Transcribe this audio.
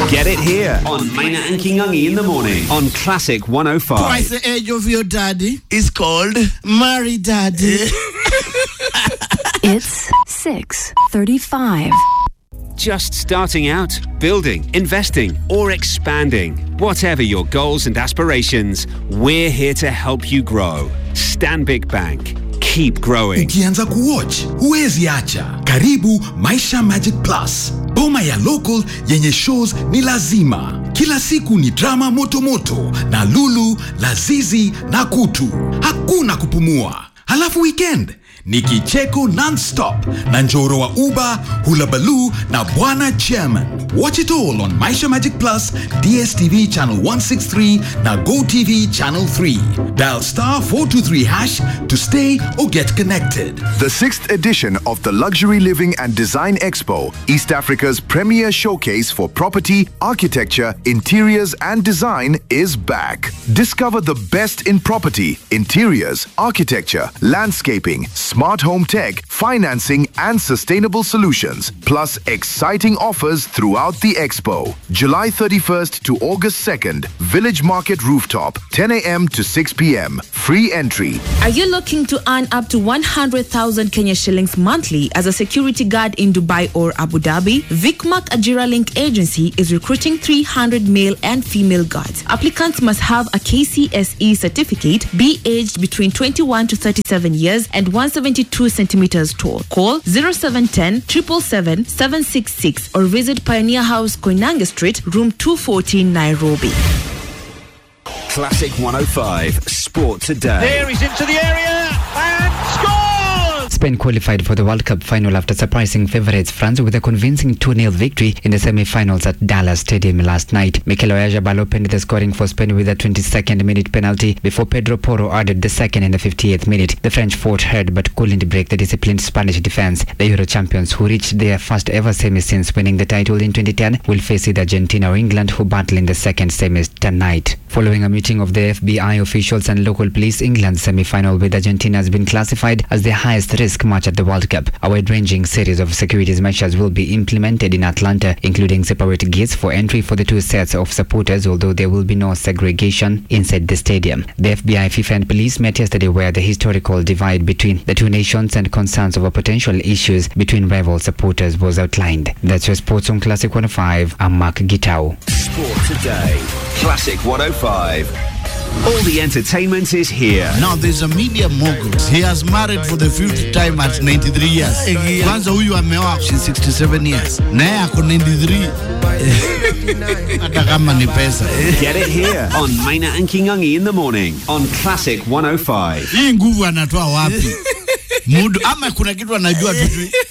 Get it here on Maina and Kingangi in the morning on Classic 105. Twice the age of your daddy is called Marry Daddy. It's 6:35. Just starting out, building, investing, or expanding. Whatever your goals and aspirations, we're here to help you grow. Stanbic Bank. Keep growing. Ukianza kuwatch, huwezi acha. Karibu Maisha Magic Plus. Boma ya local yenye shows ni lazima. Kila siku ni drama moto moto na Lulu, Lazizi na Kutu. Hakuna kupumua. Halafu weekend ni kicheko non-stop na njoro wa Uba, Hula Baloo na Bwana Chairman. Watch it all on Maisha Magic Plus, DSTV channel 163 na GoTV channel 3. Dial star 423 hash to stay or get connected. The 6th edition of the Luxury Living and Design Expo, East Africa's premier showcase for property, architecture, interiors and design is back. Discover the best in property, interiors, architecture, landscaping, smart home tech, financing and sustainable solutions, plus exciting offers throughout the expo. July 31st to August 2nd, Village Market Rooftop, 10 a.m. to 6 p.m. Free entry. Are you looking to earn up to 100,000 Kenya shillings monthly as a security guard in Dubai or Abu Dhabi? Vicmac Ajira Link Agency is recruiting 300 male and female guards. Applicants must have a KCSE certificate, be aged between 21 to 37 years and 172 centimeters tall. Call 0710 777 766 or visit Pioneer House, Koinange Street, room 214, Nairobi. Classic 105 Sport Today. There he's into the area and scores! Spain qualified for the World Cup final after surprising favourites France with a convincing 2-0 victory in the semi-finals at Dallas Stadium last night. Mikel Oyarzabal opened the scoring for Spain with a 22nd minute penalty before Pedro Porro added the second in the 58th minute. The French fought hard but couldn't break the disciplined Spanish defence. The Euro champions, who reached their first ever semi since winning the title in 2010, will face either Argentina or England, who battle in the second semi tonight. Following a meeting of the FBI officials and local police, England's semi-final with Argentina has been classified as the highest risk match at the World Cup. A wide-ranging series of security measures will be implemented in Atlanta, including separate gates for entry for the two sets of supporters, although there will be no segregation inside the stadium. The FBI, FIFA and police met yesterday where the historical divide between the two nations and concerns over potential issues between rival supporters was outlined. That's your Sports on Classic 105. I'm Mark Gitau. Sport Today. Classic 105. All the entertainment is here. Now there's a media mogul. He has married for the 5th time at 93 years. Kwanza huyu ameoa, she's 67 years. Naye ako 93. Hata kama ni pesa. Get it here on Maina and Kingangi in the morning on Classic 105. Hii nguvu anatoa wapi? Mudu ama kuna kitu anajua tu.